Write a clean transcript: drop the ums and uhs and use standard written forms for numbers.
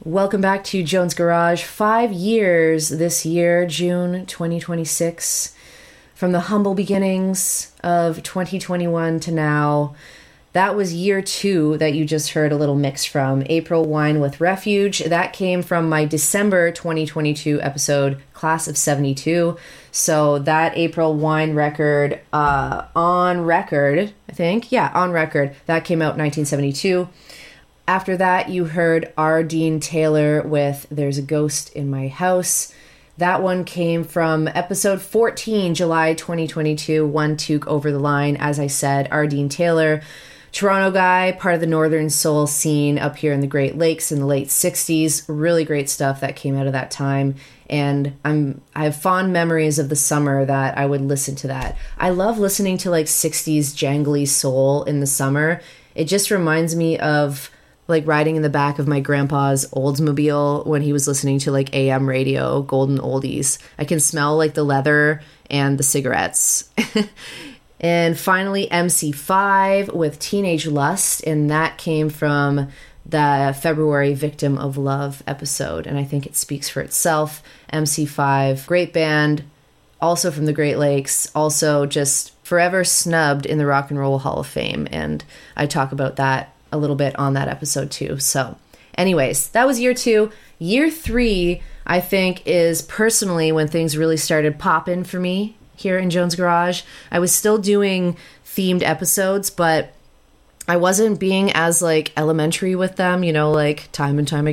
Welcome back to Jones Garage. 5 years this year, June 2026. From the humble beginnings of 2021 to now. That was year 2 that you just heard a little mix from. April Wine with Refuge. That came from my December 2022 episode, Class of 72. So that April Wine record, on record, I think. Yeah, on record. That came out in 1972. After that, you heard R. Dean Taylor with There's a Ghost in My House. That one came from episode 14, July 2022, One Toque Over the Line. As I said, R. Dean Taylor, Toronto guy, part of the Northern Soul scene up here in the Great Lakes in the late 60s. Really great stuff that came out of that time. And I have fond memories of the summer that I would listen to that. I love listening to like 60s jangly soul in the summer. It just reminds me of like riding in the back of my grandpa's Oldsmobile when he was listening to like AM radio, golden oldies. I can smell like the leather and the cigarettes. And finally, MC5 with Teenage Lust, and that came from the February Victim of Love episode, and I think it speaks for itself. MC5, great band, also from the Great Lakes, also just forever snubbed in the Rock and Roll Hall of Fame, and I talk about that a little bit on that episode too. So anyways, that was year 2. Year 3, I think, is personally when things really started popping for me here in Jones Garage. I was still doing themed episodes, but I wasn't being as like elementary with them, you know, like time and time